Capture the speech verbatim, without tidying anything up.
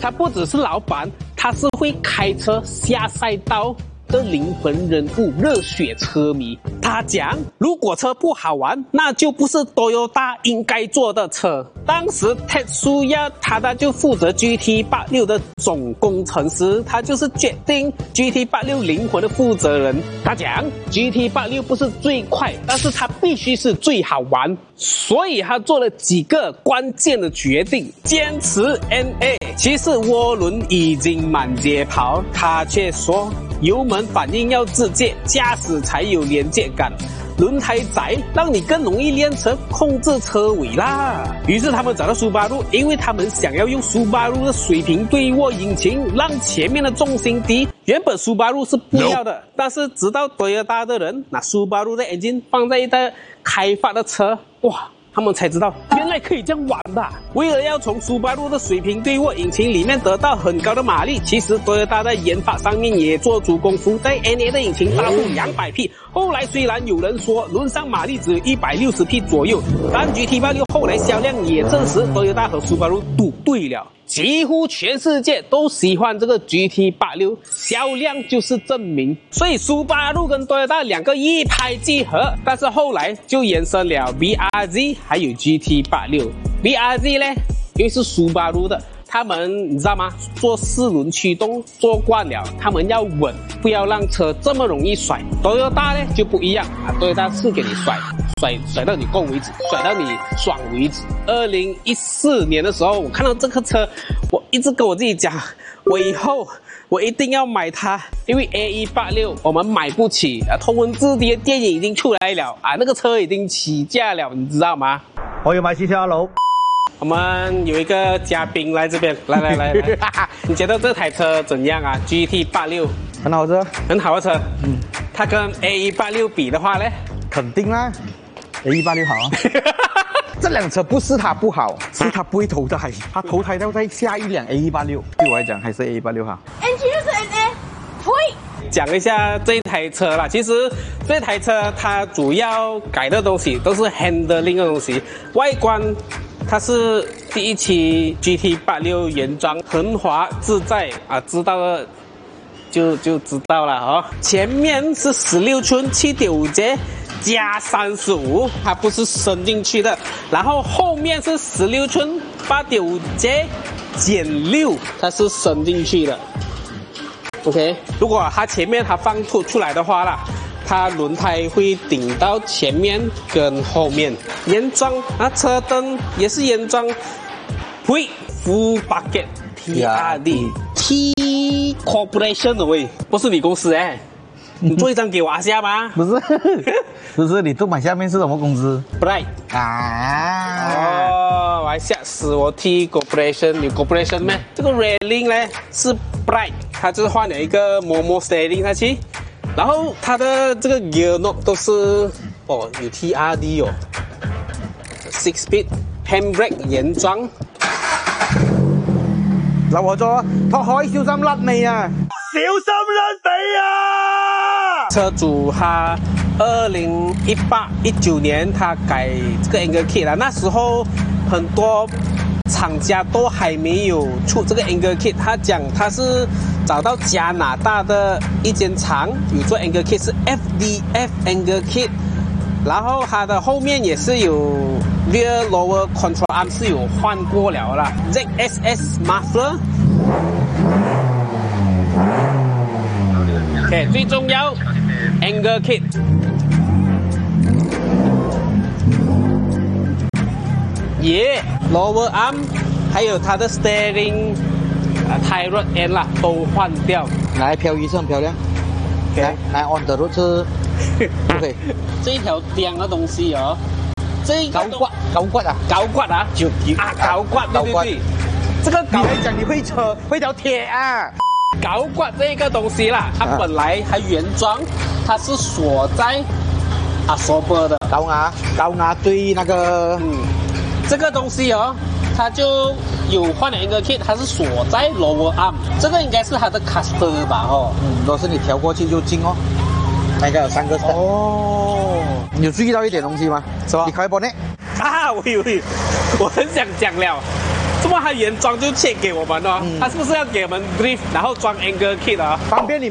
他不只是老板，他是会开车下赛道的灵魂人物，热血车迷。他讲，如果车不好玩，那就不是 Toyota 应该做的车。当时 Tetsuya 他他就负责 G T 八十六 的总工程师，他就是决定 G T 八十六 灵魂的负责人。他讲 G T 八十六 不是最快，但是它必须是最好玩，所以他做了几个关键的决定，坚持 N A。其实涡轮已经满街跑，他却说油门反应要直接，驾驶才有连接感。轮胎窄，让你更容易练成控制车尾啦。于是他们找到苏巴路，因为他们想要用苏巴路的水平对卧引擎，让前面的重心低。原本苏巴路是不要的， no. 但是直到 Toyota 的人拿苏巴路的 engine 放在一台开发的车，哇！他们才知道原来可以这样玩的。为了要从苏巴路的水平对卧引擎里面得到很高的马力，其实 Toyota 在研发上面也做足功夫，在 N A 的引擎大出两百匹。后来虽然有人说轮上马力只有一百六十匹左右，但 G T 八十六 后来销量也证实 Toyota 和苏巴路赌对了。几乎全世界都喜欢这个 G T 八十六， 销量就是证明。所以苏巴路跟 Toyota 两个一拍即合，但是后来就延伸了 V R Z 还有 G T 八十六。 V R Z 呢，因为是苏巴路的，他们你知道吗？做四轮驱动做惯了，他们要稳，不要让车这么容易甩。Toyota 呢就不一样啊 ，Toyota 是给你甩，甩甩到你够为止，甩到你爽为止。二零一四年的时候，我看到这个车，我一直跟我自己讲，我以后我一定要买它，因为 A E 八十六 我们买不起啊。头文字 D 的电影已经出来了啊，那个车已经起价了，你知道吗？ 我要买汽车啊，佬。 我们有一个嘉宾来这边，来来来来，你觉得这台车怎样啊 ？G T 八十六很好车， 很好的车。嗯，它跟 A E 八十六 比的话呢？ 肯定啦 ，A E 八十六 好啊。这辆车不是它不好，是它不会投胎，它投胎到在下一辆 A E 八十六。对我来讲还是 A E 八十六 好。 N G 就是 N A， 呸！ 讲一下这台车啦，其实这台车它主要改的东西都是 handling 的东西，外观。它是第一期 G T 八十六 原装，很滑自在啊，知道了就就知道了哦。前面是十六寸 七点五 节加三十五，它不是伸进去的。然后后面是十六寸 八点五 节减六，它是伸进去的。OK， 如果它前面它放出出来的话啦。它轮胎会顶到前面跟后面，原装啊，车灯也是原装。喂 ，Full Bucket T R D T Corporation 的喂，不是你公司哎、欸，你做一张给我下吗？ 不是，不是，你动版下面是什么公司 ？Bright 啊！ 哦，我还吓死我 T Corporation 有 Corporation 咩？这个 Railing 呢是 Bright， 它就是换了一个 Momo Steering 下去。然后它的这个 gear knob 都是哦有 T R D 哦 ，six speed handbrake 原裝。 留我咗，拓海小心甩尾啊！小心甩尾啊！ 車主他二零一八一九年他改這個 angle kit 啦，那時候很多廠家都還沒有出這個 angle kit， 他講他是。找到加拿大的一間廠有做 angle kit 是 F D F angle kit， 然後它的後面也是有 rear lower control arm 是有換過了啦 ，Z S S muffler。OK， 最重要 angle kit， 耶、yeah, lower arm， 還有它的 steering。啊 ，tie rod end 啦，都換掉。 來漂移是很漂亮。 Okay. 來來 on the road 是 OK。 這一條釘的東西哦，這一個高骨高骨啊， 高骨啊，就啊高骨，對對對，這個高。 你來講你會車會條鐵啊？ 高骨這個東西啦，它本來它原裝它是鎖在啊鎖波的高壓高壓對那個嗯，這個東西哦。它就有換了一個 kit， 它是鎖在 lower arm， 這個應該是它的 caster 吧？哦， 嗯，都是你調過去就進哦。那個有三個 step。哦，你有注意到一點東西嗎？ 什麼？ 你開 bonnet 啊，我有，我很想講了， 这么他原装就切给我们哦？他是不是要给我们 drift，然后装 angle kit 啊？ 方便你